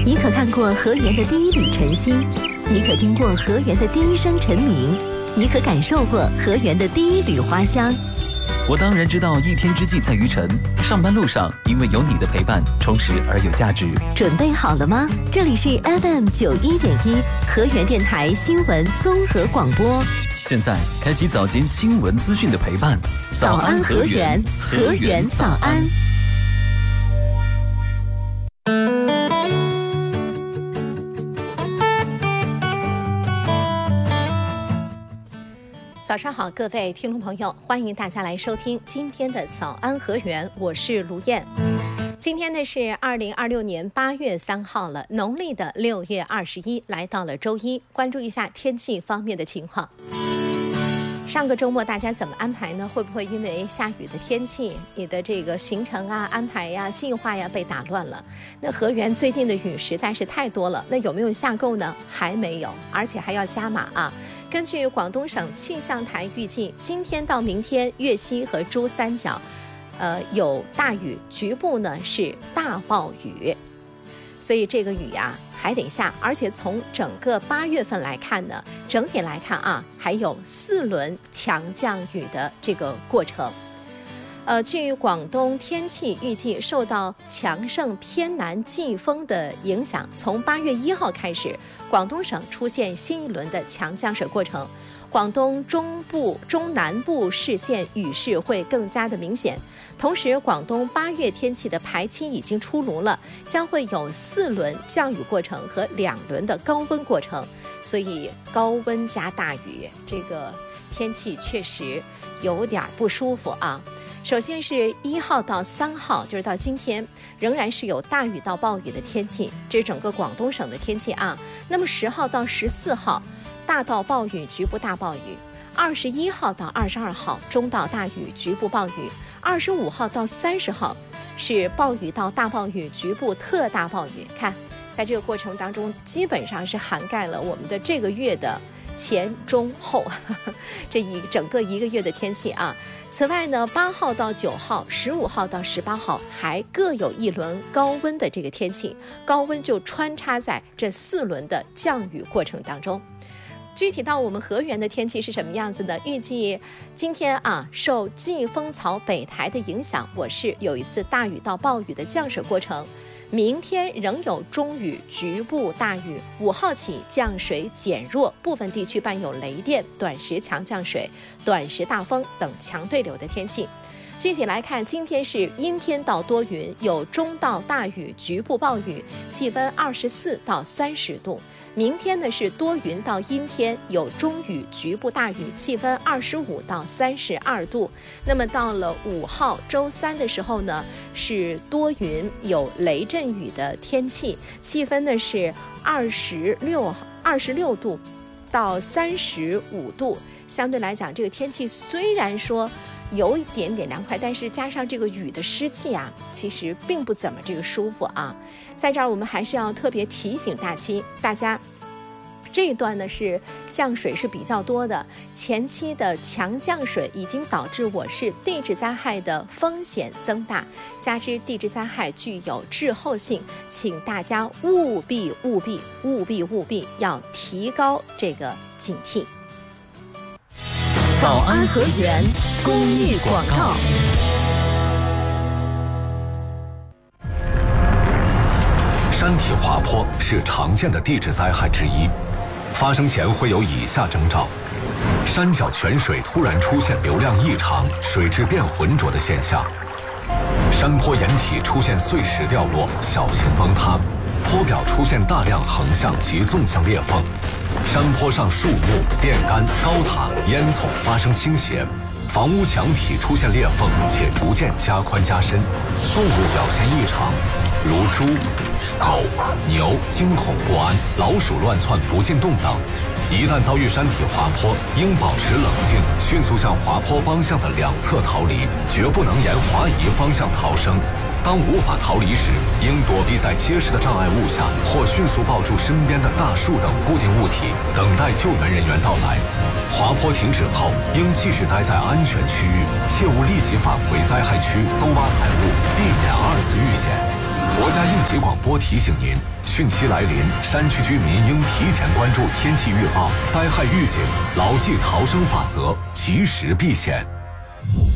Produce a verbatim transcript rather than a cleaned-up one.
你可看过河源的第一缕晨星？你可听过河源的第一声晨鸣？你可感受过河源的第一缕花香？ 我当然知道一天之计在于晨，上班路上因为有你的陪伴，充实而有价值。 准备好了吗？这里是 F M 九一点一河源电台新闻综合广播。 现在开启早间新闻资讯的陪伴， 早安河源，河源早安。早上好，各位听众朋友，欢迎大家来收听今天的早安河源，我是卢燕。今天呢是二零二六年八月三号了，农历的六月二十一，来到了周一，关注一下天气方面的情况。上个周末大家怎么安排呢？会不会因为下雨的天气，你的这个行程啊、安排呀、计划呀被打乱了？那河源最近的雨实在是太多了，那有没有下够呢？还没有，而且还要加码啊！根据广东省气象台预计，今天到明天，粤西和珠三角，呃，有大雨，局部呢是大暴雨，所以这个雨呀、啊、还得下。而且从整个八月份来看呢，整体来看啊，还有四轮强降雨的这个过程。呃，据广东天气预计，受到强盛偏南季风的影响，从八月一号开始，广东省出现新一轮的强降水过程。广东中部、中南部市县雨势会更加的明显。同时，广东八月天气的排期已经出炉了，将会有四轮降雨过程和两轮的高温过程。所以高温加大雨，这个天气确实有点不舒服啊。首先是一号到三号，就是到今天，仍然是有大雨到暴雨的天气，这是整个广东省的天气啊。那么十号到十四号，大到暴雨，局部大暴雨；二十一号到二十二号，中到大雨，局部暴雨；二十五号到三十号是暴雨到大暴雨，局部特大暴雨。看，在这个过程当中，基本上是涵盖了我们的这个月的前中后，呵呵这一整个一个月的天气啊。此外呢，八号到九号、十五号到十八号还各有一轮高温的这个天气，高温就穿插在这四轮的降雨过程当中。具体到我们河源的天气是什么样子的？预计今天啊，受季风槽北抬的影响，我市有一次大雨到暴雨的降水过程。明天仍有中雨，局部大雨。五号起降水减弱，部分地区伴有雷电、短时强降水、短时大风等强对流的天气。具体来看，今天是阴天到多云，有中到大雨，局部暴雨，气温二十四到三十度。明天呢是多云到阴天，有中雨，局部大雨，气温二十五到三十二度。那么到了五号周三的时候呢，是多云，有雷阵雨的天气，气温呢是二十六二十六度到三十五度。相对来讲，这个天气虽然说有一点点凉快，但是加上这个雨的湿气啊，其实并不怎么这个舒服啊。在这儿我们还是要特别提醒大期大家，这一段呢是降水是比较多的，前期的强降水已经导致我市地质灾害的风险增大，加之地质灾害具有滞后性，请大家务必务必务必务必要提高这个警惕。早安河源公益广告。 山体滑坡是常见的地质灾害之一，发生前会有以下征兆：山脚泉水突然出现流量异常、水质变浑浊的现象；山坡岩体出现碎石掉落、小型崩塌；坡表出现大量横向及纵向裂缝；山坡上树木、电杆、高塔、烟囱发生倾斜；房屋墙体出现裂缝且逐渐加宽加深；动物表现异常，如猪、狗、牛惊恐不安，老鼠乱窜不进洞等。一旦遭遇山体滑坡，应保持冷静，迅速向滑坡方向的两侧逃离，绝不能沿滑移方向逃生。当无法逃离时，应躲避在结实的障碍物下，或迅速抱住身边的大树等固定物体，等待救援人员到来。滑坡停止后，应继续待在安全区域，切勿立即返回灾害区搜挖财物，避免二次遇险。 国家应急广播提醒您，汛期来临，山区居民应提前关注天气预报、灾害预警，牢记逃生法则，及时避险。